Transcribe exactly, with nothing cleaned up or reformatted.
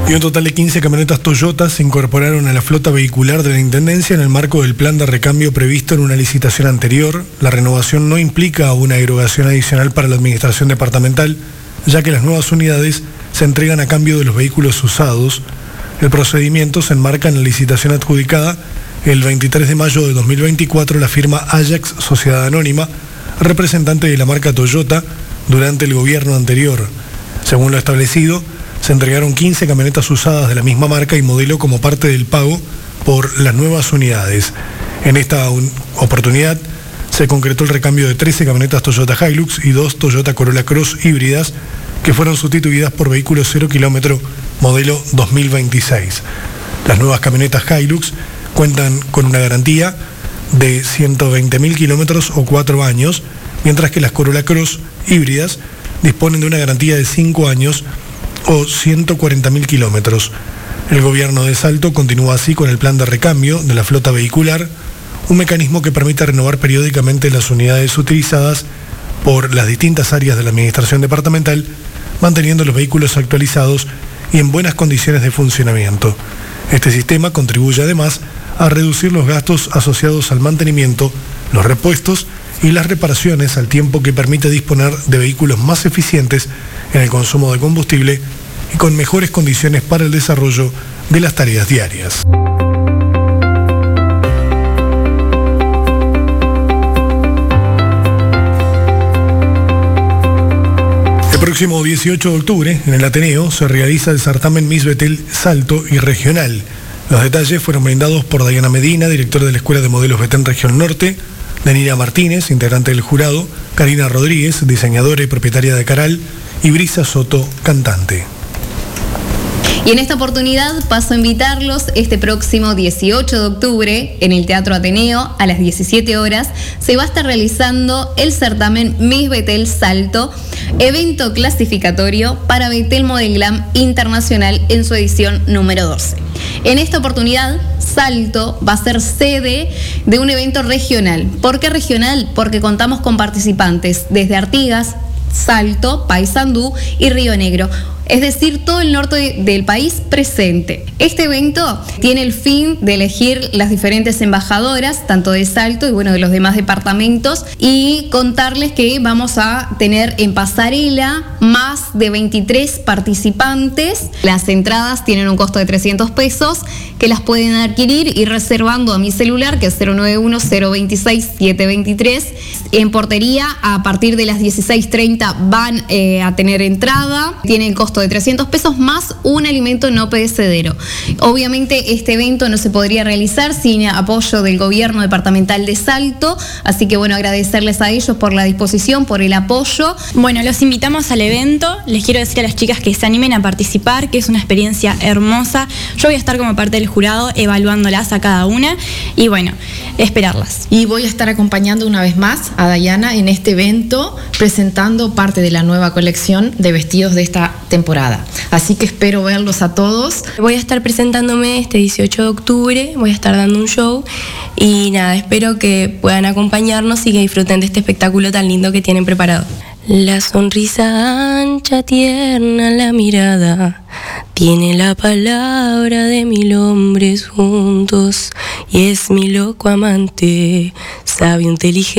Y un total de quince camionetas Toyota se incorporaron a la flota vehicular de la Intendencia en el marco del plan de recambio previsto en una licitación anterior. La renovación no implica una erogación adicional para la administración departamental, ya que las nuevas unidades se entregan a cambio de los vehículos usados. El procedimiento se enmarca en la licitación adjudicada el veintitrés de mayo de dos mil veinticuatro a la firma Ajax Sociedad Anónima, representante de la marca Toyota, durante el gobierno anterior. Según lo establecido, se entregaron quince camionetas usadas de la misma marca y modelo como parte del pago por las nuevas unidades. En esta un- oportunidad se concretó el recambio de trece camionetas Toyota Hilux y dos Toyota Corolla Cross híbridas que fueron sustituidas por vehículos cero kilómetro modelo dos mil veintiséis. Las nuevas camionetas Hilux cuentan con una garantía de ciento veinte mil kilómetros o cuatro años, mientras que las Corolla Cross híbridas disponen de una garantía de cinco años o ciento cuarenta mil kilómetros. El gobierno de Salto continúa así con el plan de recambio de la flota vehicular, un mecanismo que permite renovar periódicamente las unidades utilizadas por las distintas áreas de la administración departamental, manteniendo los vehículos actualizados y en buenas condiciones de funcionamiento. Este sistema contribuye además a reducir los gastos asociados al mantenimiento, los repuestos y las reparaciones, al tiempo que permite disponer de vehículos más eficientes en el consumo de combustible y con mejores condiciones para el desarrollo de las tareas diarias. El próximo dieciocho de octubre, en el Ateneo, se realiza el certamen Miss Betel Salto y Regional. Los detalles fueron brindados por Dayana Medina, directora de la Escuela de Modelos Betén Región Norte, Danila Martínez, integrante del jurado, Karina Rodríguez, diseñadora y propietaria de Caral, y Brisa Soto, cantante. Y en esta oportunidad paso a invitarlos este próximo dieciocho de octubre en el Teatro Ateneo a las diecisiete horas. Se va a estar realizando el certamen Miss Betel Salto, evento clasificatorio para Betel Model Glam Internacional en su edición número doce. En esta oportunidad, Salto va a ser sede de un evento regional. ¿Por qué regional? Porque contamos con participantes desde Artigas, Salto, Paysandú y Río Negro. Es decir, todo el norte de, del país presente. Este evento tiene el fin de elegir las diferentes embajadoras, tanto de Salto y bueno, de los demás departamentos, y contarles que vamos a tener en pasarela más de veintitrés participantes. Las entradas tienen un costo de trescientos pesos, que las pueden adquirir y reservando a mi celular, que es cero nueve uno, cero veintiséis, setecientos veintitrés. En portería, a partir de las dieciséis treinta van eh, a tener entrada. Tienen costo de trescientos pesos más un alimento no perecedero. Obviamente este evento no se podría realizar sin apoyo del gobierno departamental de Salto, así que bueno, agradecerles a ellos por la disposición, por el apoyo. Bueno, los invitamos al evento. Les quiero decir a las chicas que se animen a participar, que es una experiencia hermosa. Yo voy a estar como parte del jurado evaluándolas a cada una y bueno, esperarlas. Y voy a estar acompañando una vez más a Dayana en este evento, presentando parte de la nueva colección de vestidos de esta temporada. Así que espero verlos a todos. Voy a estar presentándome este dieciocho de octubre, voy a estar dando un show y nada, espero que puedan acompañarnos y que disfruten de este espectáculo tan lindo que tienen preparado. La sonrisa ancha, tierna, la mirada, tiene la palabra de mil hombres juntos y es mi loco amante, sabio, inteligente.